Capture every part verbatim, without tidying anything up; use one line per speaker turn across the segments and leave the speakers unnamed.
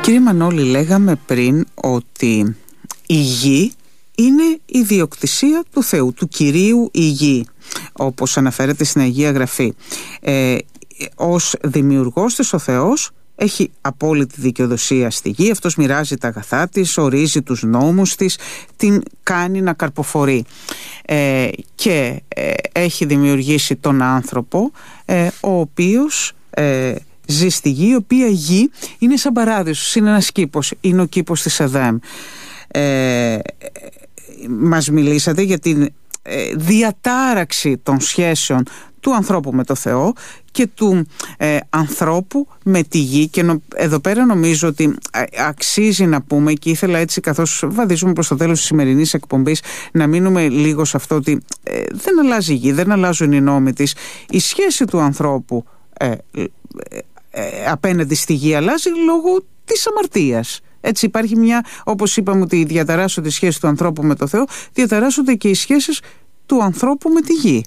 Κύριε Μανώλη, λέγαμε πριν ότι η γη είναι η ιδιοκτησία του Θεού, του Κυρίου η γη, όπως αναφέρεται στην Αγία Γραφή. Ε, ως δημιουργός της ο Θεός έχει απόλυτη δικαιοδοσία στη γη, αυτός μοιράζει τα αγαθά της, ορίζει τους νόμους της, την κάνει να καρποφορεί. Ε, και ε, έχει δημιουργήσει τον άνθρωπο, ε, ο οποίος ε, ζει στη γη, η οποία γη είναι σαν παράδεισος, είναι ένας κήπος, είναι ο κήπος της Εδέμ. Ε, μας μιλήσατε για την ε, διατάραξη των σχέσεων του ανθρώπου με το Θεό και του ε, ανθρώπου με τη γη, και νο, εδώ πέρα νομίζω ότι αξίζει να πούμε, και ήθελα έτσι καθώς βαδίζουμε προς το τέλος της σημερινής εκπομπής να μείνουμε λίγο σε αυτό, ότι ε, δεν αλλάζει η γη, δεν αλλάζουν οι νόμοι της, η σχέση του ανθρώπου ε, ε, ε, απέναντι στη γη αλλάζει λόγω της αμαρτίας. Έτσι υπάρχει μια, όπως είπαμε ότι διαταράσσονται οι σχέσεις του ανθρώπου με το Θεό, διαταράσσονται και οι σχέσεις του ανθρώπου με τη γη.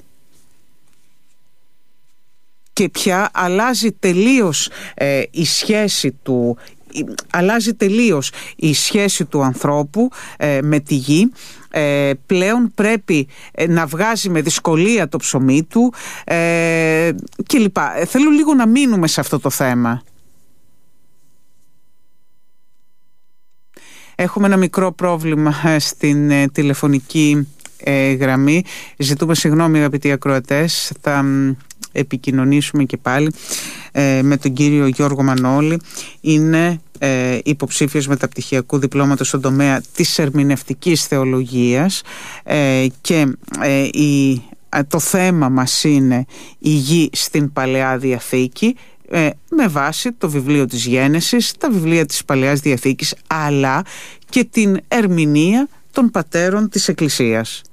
Και πια αλλάζει τελείως ε, η σχέση του, αλλάζει τελείως η σχέση του ανθρώπου ε, με τη γη. Ε, πλέον πρέπει ε, να βγάζει με δυσκολία το ψωμί του ε, κλπ. Ε, θέλω λίγο να μείνουμε σε αυτό το θέμα. Έχουμε ένα μικρό πρόβλημα στην ε, τηλεφωνική ε, γραμμή. Ζητούμε συγγνώμη, αγαπητοί ακροατές. Θα ε, επικοινωνήσουμε και πάλι ε, με τον κύριο Γιώργο Μανώλη. Είναι ε, υποψήφιος μεταπτυχιακού διπλώματος στον τομέα της ερμηνευτικής θεολογίας ε, και ε, η, το θέμα μας είναι η γη στην Παλαιά Διαθήκη, Ε, με βάση το βιβλίο της Γένεσης, τα βιβλία της Παλαιάς Διαθήκης, αλλά και την ερμηνεία των πατέρων της Εκκλησίας.